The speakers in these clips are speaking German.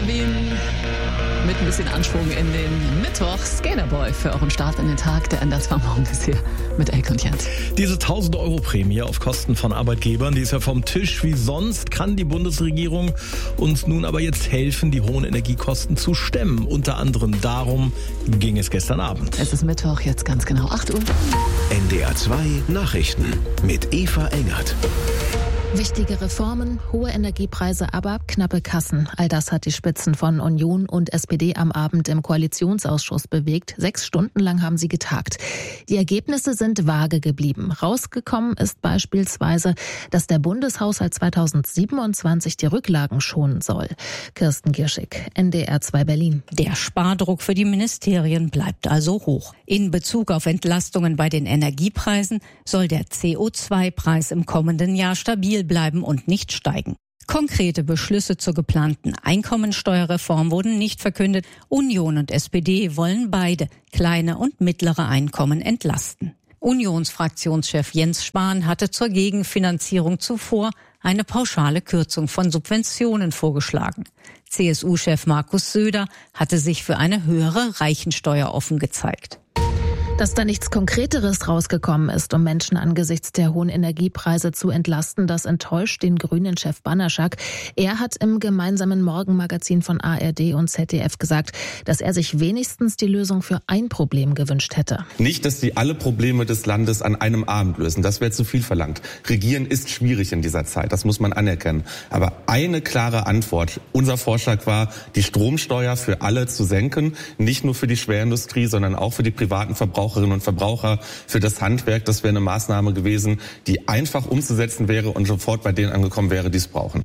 Berlin. Mit ein bisschen Anschwung in den Mittwoch. Skaterboy für euren Start in den Tag. Der ändert zwar morgen ist hier mit Elke und Jens. Diese 1.000-Euro-Prämie auf Kosten von Arbeitgebern, die ist ja vom Tisch wie sonst. Kann die Bundesregierung uns nun aber jetzt helfen, die hohen Energiekosten zu stemmen? Unter anderem darum ging es gestern Abend. Es ist Mittwoch, jetzt ganz genau 8 Uhr. NDR 2 Nachrichten mit Eva Engert. Wichtige Reformen, hohe Energiepreise, aber knappe Kassen. All das hat die Spitzen von Union und SPD am Abend im Koalitionsausschuss bewegt. 6 Stunden lang haben sie getagt. Die Ergebnisse sind vage geblieben. Rausgekommen ist beispielsweise, dass der Bundeshaushalt 2027 die Rücklagen schonen soll. Kirsten Gierschig, NDR 2 Berlin. Der Spardruck für die Ministerien bleibt also hoch. In Bezug auf Entlastungen bei den Energiepreisen soll der CO2-Preis im kommenden Jahr stabil bleiben und nicht steigen. Konkrete Beschlüsse zur geplanten Einkommensteuerreform wurden nicht verkündet. Union und SPD wollen beide kleine und mittlere Einkommen entlasten. Unionsfraktionschef Jens Spahn hatte zur Gegenfinanzierung zuvor eine pauschale Kürzung von Subventionen vorgeschlagen. CSU-Chef Markus Söder hatte sich für eine höhere Reichensteuer offen gezeigt. Dass da nichts Konkreteres rausgekommen ist, um Menschen angesichts der hohen Energiepreise zu entlasten, das enttäuscht den Grünen-Chef Banaschak. Er hat im gemeinsamen Morgenmagazin von ARD und ZDF gesagt, dass er sich wenigstens die Lösung für ein Problem gewünscht hätte. Nicht, dass sie alle Probleme des Landes an einem Abend lösen. Das wäre zu viel verlangt. Regieren ist schwierig in dieser Zeit, das muss man anerkennen. Aber eine klare Antwort. Unser Vorschlag war, die Stromsteuer für alle zu senken. Nicht nur für die Schwerindustrie, sondern auch für die privaten Verbraucherinnen und Verbraucher, für das Handwerk. Das wäre eine Maßnahme gewesen, die einfach umzusetzen wäre und sofort bei denen angekommen wäre, die es brauchen.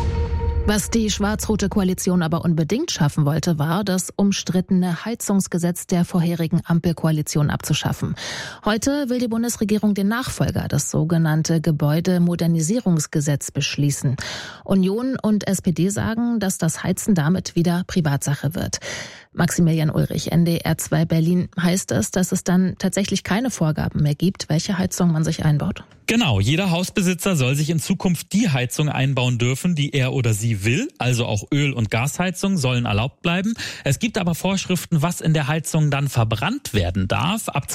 Was die schwarz-rote Koalition aber unbedingt schaffen wollte, war, das umstrittene Heizungsgesetz der vorherigen Ampelkoalition abzuschaffen. Heute will die Bundesregierung den Nachfolger, das sogenannte Gebäudemodernisierungsgesetz, beschließen. Union und SPD sagen, dass das Heizen damit wieder Privatsache wird. Maximilian Ulrich, NDR 2 Berlin. Heißt es, dass es dann tatsächlich keine Vorgaben mehr gibt, welche Heizung man sich einbaut? Genau, jeder Hausbesitzer soll sich in Zukunft die Heizung einbauen dürfen, die er oder sie will. Also auch Öl- und Gasheizungen sollen erlaubt bleiben. Es gibt aber Vorschriften, was in der Heizung dann verbrannt werden darf. Ab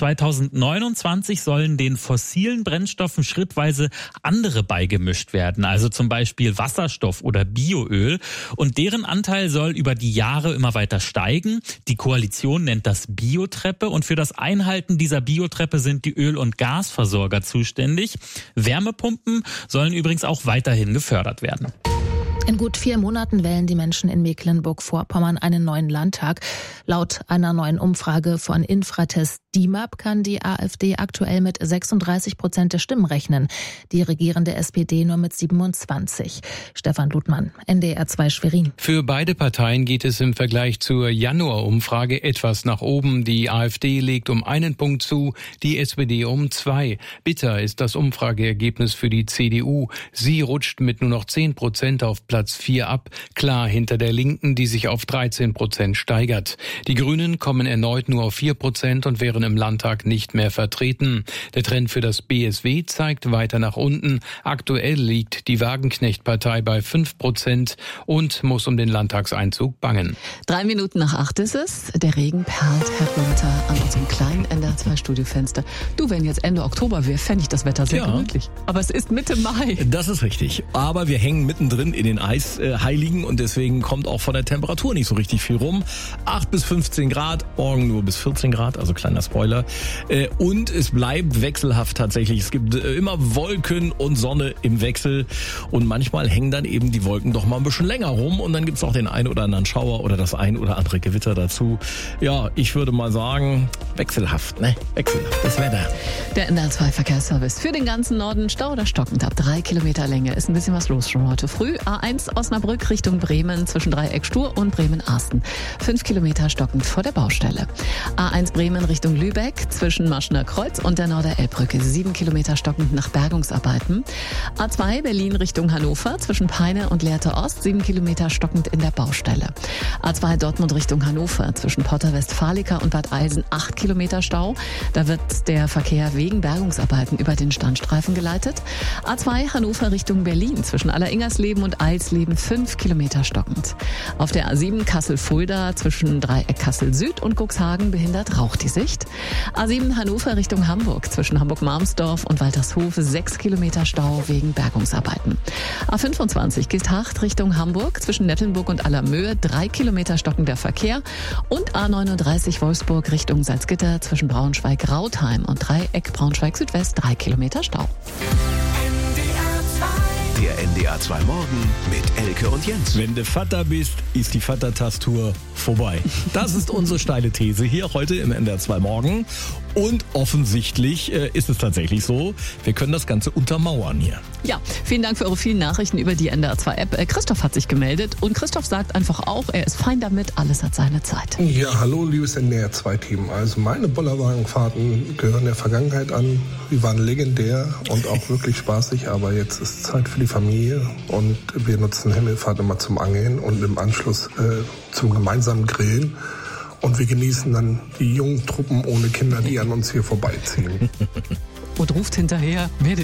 2029 sollen den fossilen Brennstoffen schrittweise andere beigemischt werden. Also zum Beispiel Wasserstoff oder Bioöl. Und deren Anteil soll über die Jahre immer weiter steigen. Die Koalition nennt das Biotreppe. Und für das Einhalten dieser Biotreppe sind die Öl- und Gasversorger zuständig. Wärmepumpen sollen übrigens auch weiterhin gefördert werden. In gut 4 Monaten wählen die Menschen in Mecklenburg-Vorpommern einen neuen Landtag. Laut einer neuen Umfrage von Infratest DIMAP kann die AfD aktuell mit 36% der Stimmen rechnen. Die regierende SPD nur mit 27. Stefan Ludmann, NDR 2 Schwerin. Für beide Parteien geht es im Vergleich zur Januar-Umfrage etwas nach oben. Die AfD legt um 1 Punkt zu, die SPD um 2. Bitter ist das Umfrageergebnis für die CDU. Sie rutscht mit nur noch 10% auf Platz 4 ab, klar hinter der Linken, die sich auf 13% steigert. Die Grünen kommen erneut nur auf 4% und wären im Landtag nicht mehr vertreten. Der Trend für das BSW zeigt weiter nach unten. Aktuell liegt die Wagenknecht-Partei bei 5% und muss um den Landtagseinzug bangen. 3 Minuten nach 8 ist es. Der Regen perlt herunter an unserem kleinen NDR 2 Studiofenster. Du, wenn jetzt Ende Oktober wäre, fände ich das Wetter sehr gemütlich. Aber es ist Mitte Mai. Das ist richtig. Aber wir hängen mittendrin in den Eisheiligen und deswegen kommt auch von der Temperatur nicht so richtig viel rum. 8 bis 15 Grad, morgen nur bis 14 Grad, also kleiner Spoiler. Und es bleibt wechselhaft tatsächlich. Es gibt immer Wolken und Sonne im Wechsel und manchmal hängen dann eben die Wolken doch mal ein bisschen länger rum und dann gibt's auch den ein oder anderen Schauer oder das ein oder andere Gewitter dazu. Ja, ich würde mal sagen, wechselhaft, ne? Wechselhaft, das Wetter. Der NDR 2 Verkehrsservice für den ganzen Norden. Stau oder stockend ab 3 Kilometer Länge. Ist ein bisschen was los schon heute früh. A1 Osnabrück Richtung Bremen zwischen Dreieck Stur und Bremen-Arsten. 5 Kilometer stockend vor der Baustelle. A1 Bremen Richtung Lübeck zwischen Maschner Kreuz und der Norder-Elbbrücke. 7 Kilometer stockend nach Bergungsarbeiten. A2 Berlin Richtung Hannover zwischen Peine und Lehrte Ost. 7 Kilometer stockend in der Baustelle. A2 Dortmund Richtung Hannover zwischen Porta-Westfalica und Bad Eilsen. 8 Kilometer Stau. Da wird der Verkehr wegen Bergungsarbeiten über den Standstreifen geleitet. A2 Hannover Richtung Berlin zwischen Alleringersleben und Eilsen Walsleben 5 Kilometer stockend. Auf der A7 Kassel-Fulda zwischen Dreieck Kassel Süd und Cuxhagen behindert Rauch die Sicht. A7 Hannover Richtung Hamburg zwischen Hamburg-Marmsdorf und Waltershof 6 Kilometer Stau wegen Bergungsarbeiten. A25 Gilthacht Richtung Hamburg zwischen Nettelnburg und Allermöhe 3 Kilometer stockender Verkehr und A39 Wolfsburg Richtung Salzgitter zwischen Braunschweig-Rautheim und Dreieck Braunschweig Südwest 3 Kilometer Stau. Der NDR 2 Morgen mit Elke und Jens. Wenn du Vater bist, ist die Vatertastur vorbei. Das ist unsere steile These hier heute im NDR 2 Morgen. Und offensichtlich ist es tatsächlich so. Wir können das Ganze untermauern hier. Ja, vielen Dank für eure vielen Nachrichten über die NDR 2 App. Christoph hat sich gemeldet und Christoph sagt einfach auch, er ist fein damit, alles hat seine Zeit. Ja, hallo liebes NDR 2 Team. Also meine Bollerwagenfahrten gehören der Vergangenheit an. Sie waren legendär und auch wirklich spaßig, aber jetzt ist Zeit für die Familie und wir nutzen Himmelfahrt immer zum Angeln und im Anschluss zum gemeinsamen Grillen. Und wir genießen dann die jungen Truppen ohne Kinder, die an uns hier vorbeiziehen. Und ruft hinterher, werdet